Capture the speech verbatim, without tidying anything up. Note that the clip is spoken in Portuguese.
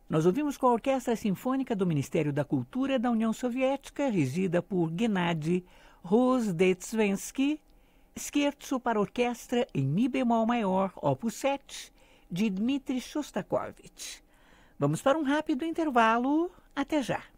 Nós ouvimos com a Orquestra Sinfônica do Ministério da Cultura da União Soviética, regida por Gennady Rozdestvensky, Scherzo para orquestra em Mi bemol maior, opus sete, de Dmitri Shostakovich. Vamos para um rápido intervalo. Até já!